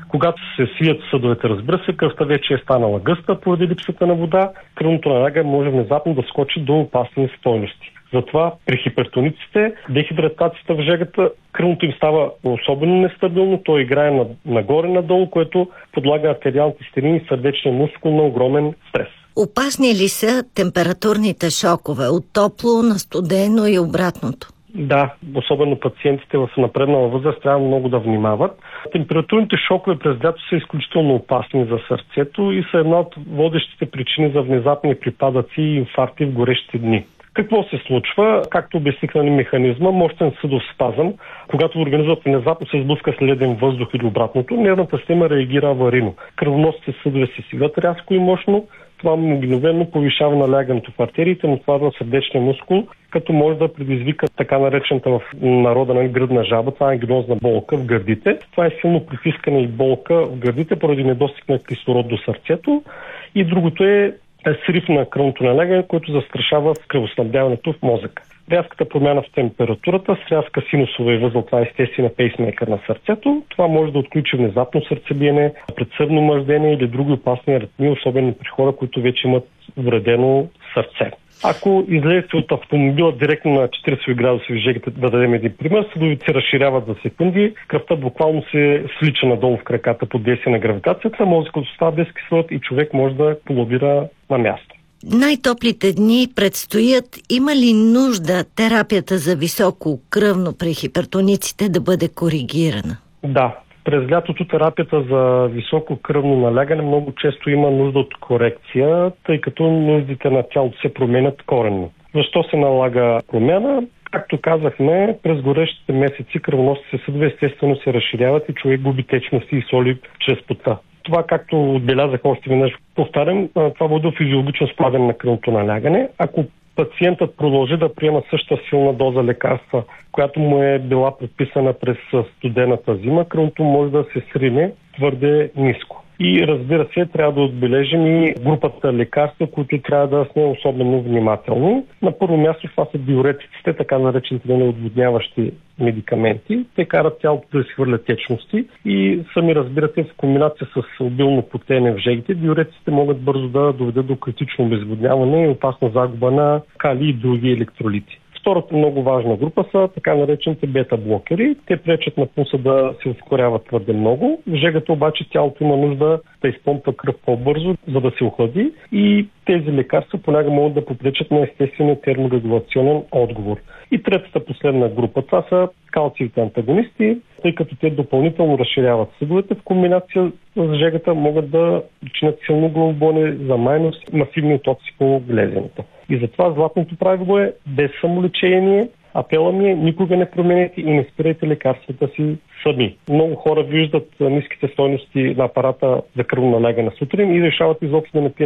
Когато се свият съдовете, разбира се, кръвта вече е станала гъста поради липсата на вода, кръвното налягане може внезапно да скочи до опасни стойности. Затова при хипертониците дехидратацията в жегата, кръвното им става особено нестабилно, то играе нагоре-надолу, което подлага артериалните стени и сърдечния мускул на огромен стрес. Опасни ли са температурните шокове от топло на студено и обратното? Да, особено пациентите в напреднала възраст трябва много да внимават. Температурните шокове през лято са изключително опасни за сърцето и са една от водещите причини за внезапни припадъци и инфаркти в горещите дни. Какво се случва? Както обяснихме механизма, мощен съдов спазъм, когато организмът внезапно се сблъска с леден въздух или обратното, нервната система реагира аварийно. Кръвоносните съдове се свиват рязко и мощно, това мигновено повишава налягането в артериите, натоварва сърдечния мускул, като може да предизвика така наречената в народа гръдна жаба, това е ангинозна болка в гърдите. Това е силно притискане и болка в гърдите поради недостиг на кислород до сърцето. И другото е срив на кръвното налягане, което застрашава кръвоснабдяването в мозъка. Рязката промяна в температурата с рязка синусова възел, това е естествена пейсмейкър на сърцето. Това може да отключи внезапно сърцебиене, предсърдно мъждение или други опасни аритмии, особено при хора, които вече имат вредено сърце. Ако излезете от автомобила директно на 40 градуса в жегата, да дадем един пример, съдовите се разширяват за секунди, кръвта буквално се слича надолу в краката под действие на гравитацията, мозъкът остава без кислород и човек може да колабира на място. Най-топлите дни предстоят. Има ли нужда терапията за високо кръвно при хипертониците да бъде коригирана? Да. През лятото терапията за високо кръвно налягане много често има нужда от корекция, тъй като нуждите на тялото се променят коренно. Защо се налага промяна? Както казахме, през горещите месеци кръвоносните съдове естествено се разширяват и човек губи течности и соли чрез пота. Това, както отбелязах още веднъж, повтарям, това води до физиологично спадане на кръвното налягане. Ако пациентът продължи да приема същата силна доза лекарства, която му е била предписана през студената зима, кръвното може да се срине твърде ниско. И разбира се, трябва да отбележим и групата лекарства, които трябва да сме особено внимателни. На първо място това са диуретиците, така наречените неотводняващи медикаменти. Те карат тялото да изхвърля течности и сами разбирате, в комбинация с обилно потеене в жегите, диуретиците могат бързо да доведат до критично обезводняване и опасна загуба на калий и други електролити. Втората много важна група са така наречените бета-блокери. Те пречат на пулса да се ускорява твърде много. В жегата обаче тялото има нужда да изпомпва кръв по-бързо, за да се охлади и тези лекарства понякога могат да попречат на естествения терморегулационен отговор. И третата последна група, това са калциевите антагонисти, тъй като те допълнително разширяват съдовете в комбинация с жегата, могат да причинят силно главоболие, замайност, масивни отоци по глезените. И затова златното правило е без самолечение. Апела ми е никога не променете и не спирайте лекарствата си сами. Много хора виждат ниските стойности на апарата за кръвно налягане сутрин и решават изобщо да не пият